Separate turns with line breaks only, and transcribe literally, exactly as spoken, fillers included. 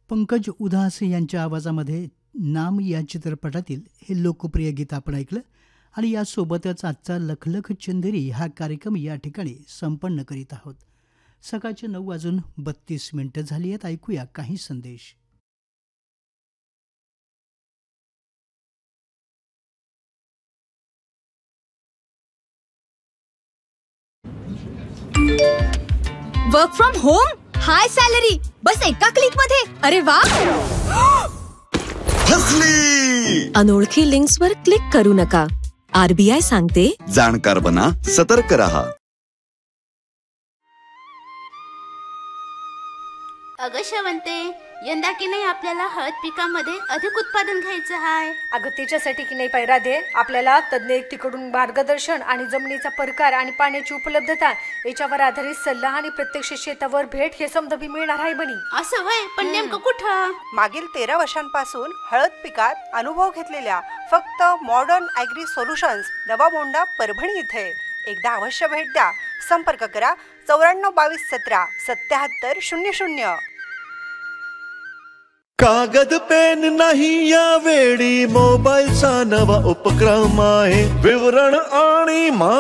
पंकज उधास यांच्या आवाजामध्ये नाम या चित्रपटातील हे लोकप्रिय गीत आपण ऐकलं आणि यासोबतच आजचा लखलख चंदेरी हा कार्यक्रम या ठिकाणी संपन्न करीत आहोत. सकाळचे नऊ वाजून बत्तीस मिनिटं झाली आहेत. ऐकूया काही संदेश.
Work from home, high salary, बस एका क्लिक मध्ये. अरे वा.
फसली.
अनोळखी लिंक्सवर क्लिक करू नका. आरबीआय सांगते,
जाणकार बना, सतर्क रहा.
अगं श्रवंते, यंदा की नाही आपल्याला हळद पिकामध्ये अधिक उत्पादन घ्यायचं आहे.
अगं त्याच्यासाठी की नाही पैरा दे आपल्याला तज्ज्ञ व्यक्तीकडून मार्गदर्शन आणि जमिनीचा प्रकार आणि पाण्याची उपलब्धता याच्यावर आधारित सल्ला आणि प्रत्यक्ष शेतावर भेट हे समजा मिळणार आहे बनी.
असं वय, पण नेमकं कुठं?
मागील तेरा वर्षांपासून हळद पिकात अनुभव घेतलेल्या फक्त मॉडर्न ॲग्री सोल्युशन्स नवा मोंडा परभणी इथे एकदा अवश्य भेट द्या. संपर्क करा चौऱ्याण्णव बावीस सतरा सत्याहत्तर शून्य शून्य.
कागद पेन नाही या वेळी मोबाईलचा नवा उपक्रम आहे. विवरण आणि